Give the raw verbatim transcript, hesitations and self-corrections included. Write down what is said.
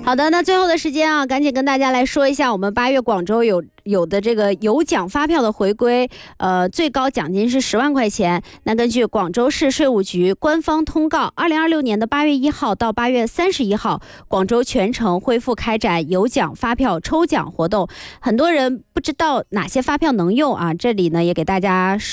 好的，那最后的时间啊，赶紧跟大家来说一下，我们八月广州有有的这个有奖发票的回归，呃，最高奖金是十万块钱。那根据广州市税务局官方通告，二零二六年的八月一号到八月三十一号，广州全城恢复开展有奖发票抽奖活动。很多人不知道哪些发票能用啊，这里呢也给大家